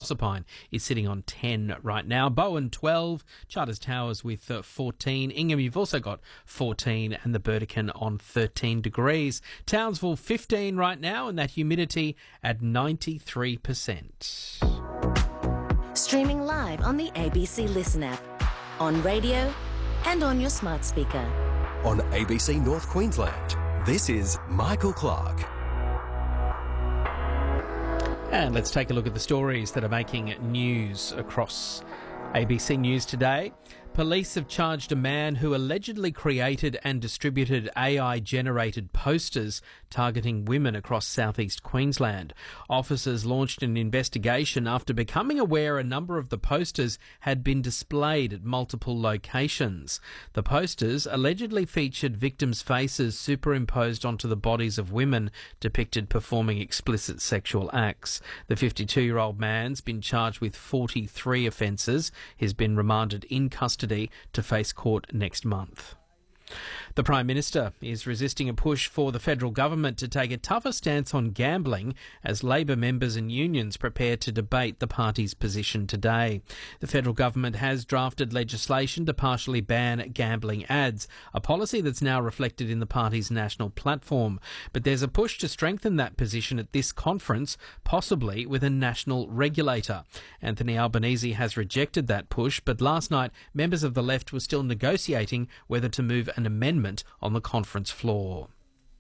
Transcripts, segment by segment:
Proserpine is sitting on 10 right now. Bowen 12, Charters Towers with 14. Ingham, you've also got 14, and the Burdekin on 13 degrees. Townsville 15 right now, and that humidity at 93%. Streaming live on the ABC Listen app, on radio and on your smart speaker. On ABC North Queensland, this is Michael Clark. And let's take a look at the stories that are making news across ABC News today. Police have charged a man who allegedly created and distributed AI-generated posters targeting women across southeast Queensland. Officers launched an investigation after becoming aware a number of the posters had been displayed at multiple locations. The posters allegedly featured victims' faces superimposed onto the bodies of women depicted performing explicit sexual acts. The 52-year-old man's been charged with 43 offences. He's been remanded in custody to face court next month. The Prime Minister is resisting a push for the federal government to take a tougher stance on gambling as Labor members and unions prepare to debate the party's position today. The federal government has drafted legislation to partially ban gambling ads, a policy that's now reflected in the party's national platform. But there's a push to strengthen that position at this conference, possibly with a national regulator. Anthony Albanese has rejected that push, but last night members of the left were still negotiating whether to move an amendment on the conference floor.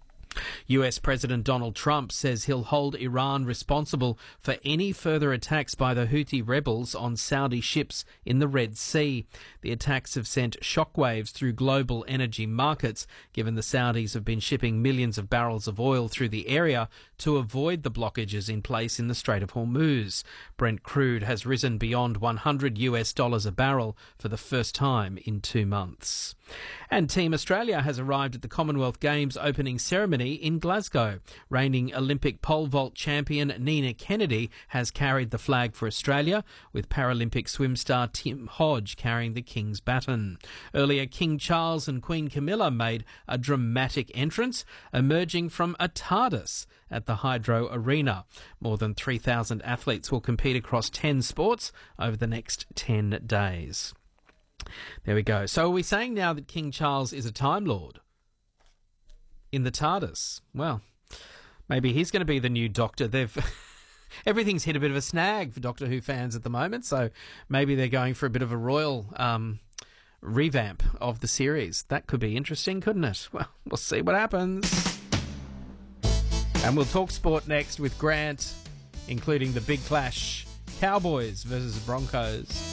US President Donald Trump says he'll hold Iran responsible for any further attacks by the Houthi rebels on Saudi ships in the Red Sea. The attacks have sent shockwaves through global energy markets, given the Saudis have been shipping millions of barrels of oil through the area to avoid the blockages in place in the Strait of Hormuz. Brent crude has risen beyond $100 a barrel for the first time in 2 months. And Team Australia has arrived at the Commonwealth Games opening ceremony in Glasgow. Reigning Olympic pole vault champion Nina Kennedy has carried the flag for Australia, with Paralympic swim star Tim Hodge carrying the King's baton. Earlier, King Charles and Queen Camilla made a dramatic entrance, emerging from a TARDIS at the Hydro Arena. More than 3,000 athletes will compete across 10 sports over the next 10 days. There we go. So are we saying now that King Charles is a Time Lord in the TARDIS? Well, maybe he's going to be the new Doctor. Everything's hit a bit of a snag for Doctor Who fans at the moment, so maybe they're going for a bit of a royal revamp of the series. That could be interesting, couldn't it? Well, we'll see what happens. And we'll talk sport next with Grant, including the big clash, Cowboys versus Broncos.